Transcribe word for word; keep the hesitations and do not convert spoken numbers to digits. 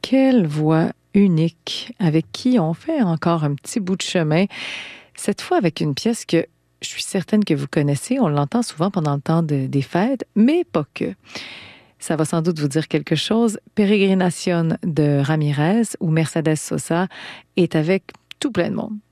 quelle voix unique, avec qui on fait encore un petit bout de chemin. Cette fois avec une pièce que je suis certaine que vous connaissez. On l'entend souvent pendant le temps de, des fêtes, mais pas que. Ça va sans doute vous dire quelque chose. Peregrinación de Ramirez, où Mercedes Sosa est avec tout plein de monde.